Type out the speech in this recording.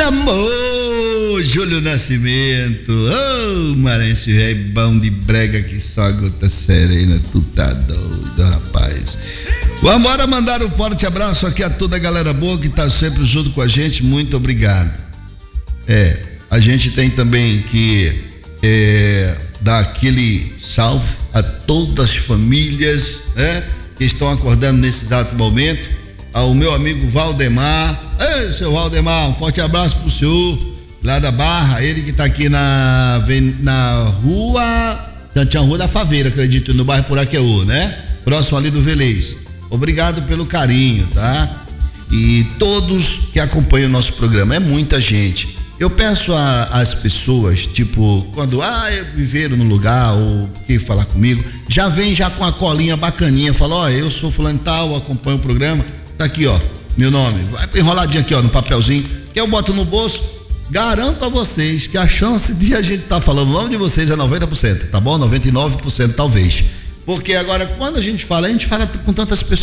Amor, Júlio Nascimento, Marense é bom de brega que só gota serena, tu tá doido, rapaz. Vamos embora mandar um forte abraço aqui a toda a galera boa que tá sempre junto com a gente, muito obrigado. A gente tem também que dar aquele salve a todas as famílias, que estão acordando nesse exato momento, ao meu amigo Valdemar. Ei, seu Valdemar, um forte abraço pro senhor, lá da Barra, ele que tá aqui na rua, tinha a Rua da Faveira, acredito, no bairro Puraqueú, né? Próximo ali do Velez. Obrigado pelo carinho, tá? E todos que acompanham o nosso programa, é muita gente. Eu peço às pessoas, tipo, quando viveram no lugar ou que falar comigo, já vem já com a colinha bacaninha, fala, eu sou fulano tal, acompanho o programa, tá aqui, meu nome, vai enroladinho aqui, no papelzinho, que eu boto no bolso. Garanto a vocês que a chance de a gente estar falando o nome de vocês é 90%, tá bom? 99% talvez. Porque agora, quando a gente fala com tantas pessoas